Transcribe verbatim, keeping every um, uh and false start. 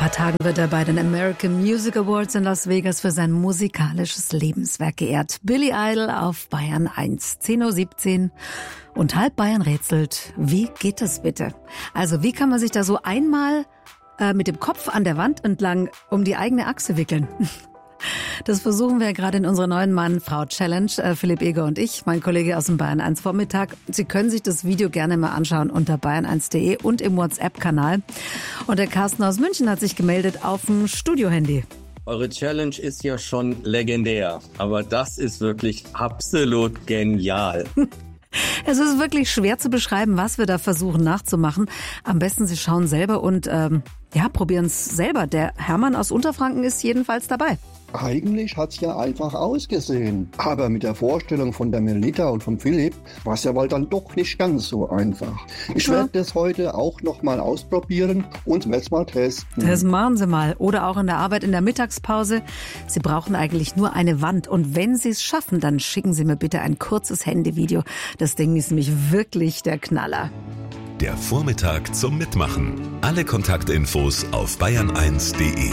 paar Tagen wird er bei den American Music Awards in Las Vegas für sein musikalisches Lebenswerk geehrt. Billy Idol auf Bayern eins, zehn Uhr siebzehn. Und halb Bayern rätselt, wie geht das bitte? Also wie kann man sich da so einmal äh, mit dem Kopf an der Wand entlang um die eigene Achse wickeln? Das versuchen wir gerade in unserer neuen Mann-Frau-Challenge, äh, Philipp Eger und ich, mein Kollege aus dem Bayern eins Vormittag. Sie können sich das Video gerne mal anschauen unter bayern eins punkt de und im WhatsApp-Kanal. Und der Carsten aus München hat sich gemeldet auf dem Studio-Handy. Eure Challenge ist ja schon legendär, aber das ist wirklich absolut genial. Es ist wirklich schwer zu beschreiben, was wir da versuchen nachzumachen. Am besten Sie schauen selber und ähm, ja, probieren es selber. Der Hermann aus Unterfranken ist jedenfalls dabei. Eigentlich hat's ja einfach ausgesehen. Aber mit der Vorstellung von der Melita und von Philipp war es ja wohl dann doch nicht ganz so einfach. Ich Ja. werde das heute auch nochmal ausprobieren und werde es mal testen. Das machen Sie mal. Oder auch in der Arbeit in der Mittagspause. Sie brauchen eigentlich nur eine Wand. Und wenn Sie es schaffen, dann schicken Sie mir bitte ein kurzes Handyvideo. Das Ding ist nämlich wirklich der Knaller. Der Vormittag zum Mitmachen. Alle Kontaktinfos auf bayern eins punkt de.